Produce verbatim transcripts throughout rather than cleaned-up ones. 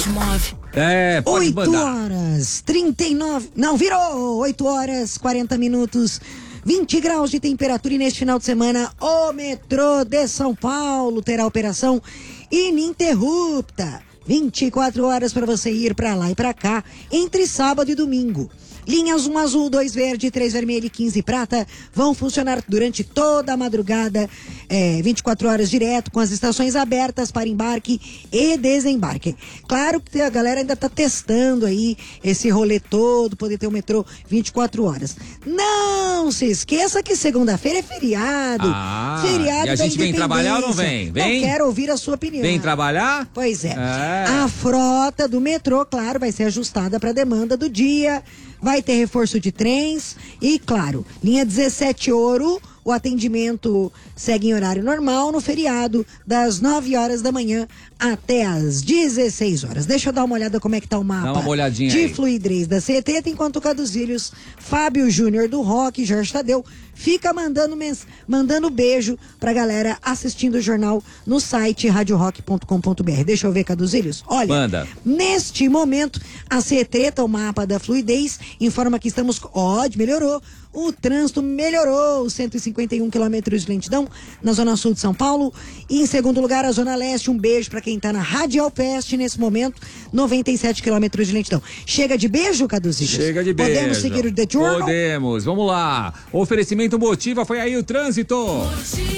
move. É, pode oito horas, trinta e nove. Não, virou! oito horas, quarenta minutos. vinte graus de temperatura e neste final de semana o metrô de São Paulo terá operação ininterrupta. vinte e quatro horas para você ir para lá e para cá entre sábado e domingo. Linhas um azul, dois verde, três vermelho e quinze prata vão funcionar durante toda a madrugada, é, vinte e quatro horas direto, com as estações abertas para embarque e desembarque. Claro que a galera ainda está testando aí esse rolê todo, poder ter o metrô vinte e quatro horas. Não se esqueça que segunda-feira é feriado. Ah, feriado e a da gente vem trabalhar ou não Independência. vem? Vem? Eu quero ouvir a sua opinião. Vem trabalhar? Pois é. É. A frota do metrô, claro, vai ser ajustada para a demanda do dia. Vai ter reforço de trens e, claro, linha dezessete Ouro, o atendimento segue em horário normal no feriado, das nove horas da manhã até as dezesseis horas. Deixa eu dar uma olhada como é que tá o mapa Dá uma olhadinha de aí. fluidez da C E T, enquanto o Caduzílios, Fábio Júnior do Rock, Jorge Tadeu, fica mandando, mens... mandando beijo pra galera assistindo o jornal no site rádio rock ponto com ponto b r. Deixa eu ver, Caduzílios. Olha, Manda. Neste momento, a C E T, o mapa da fluidez, informa que estamos... Ó, melhorou. O trânsito melhorou, cento e cinquenta e um quilômetros de lentidão na Zona Sul de São Paulo. E em segundo lugar, a Zona Leste, um beijo para quem tá na Radial Peste nesse momento, noventa e sete quilômetros de lentidão. Chega de beijo, Caduzílios? Chega de beijo. Podemos seguir o The Journal? Podemos, vamos lá. Oferecimento Motiva, foi aí o trânsito. Motiva,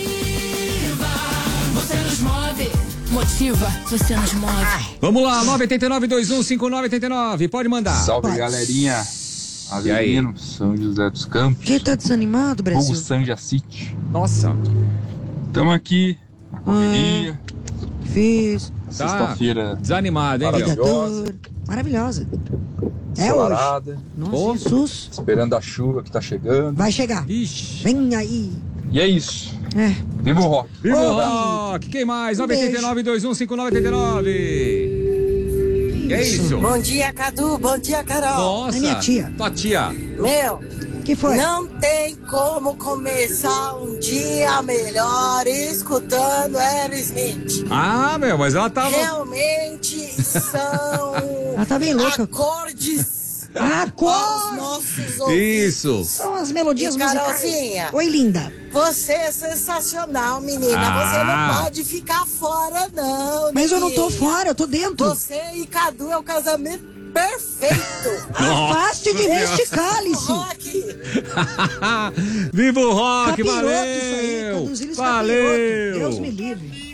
você nos move. Motiva, você nos move. Vamos lá, nove oito nove dois um cinco nove oito nove, pode mandar. Salve, Pode. galerinha. E aí? Avelino, São José dos Campos. Quem tá desanimado, Brasil? Hugo Sanja City. Nossa, Estamos aqui na correria. Fiz. tá Sexta-feira desanimado, hein, meu? Ligador. Maravilhosa. É hoje. ensolarada. Nossa, Pô. Jesus. Esperando a chuva que tá chegando. Vai chegar. Ixi. Vem aí. E é isso. É. Viva o rock. Viva o Ô, Rock! Quem mais? Um nove oito nove dois um cinco nove oito nove. Que é isso? Bom dia, Cadu. Bom dia, Carol. Nossa. É minha tia. Tua tia. Meu, Que foi? não tem como começar um dia melhor escutando Aerosmith. Ah, meu, mas ela tava... Realmente são Ela tá bem louca. acordes Ah, aos cor! nossos ouvidos. Isso. São as melodias E, musicais. Carolzinha? Oi, linda. Você é sensacional, menina. Ah. Você não pode ficar fora, não. Mas eu não tô menina. fora, eu tô dentro. Você e Cadu é o casamento perfeito. Afaste de mim este cálice. Rock. Viva o Rock, Capiroto valeu! isso aí, Caduzílios Valeu! capiroto. Deus me livre.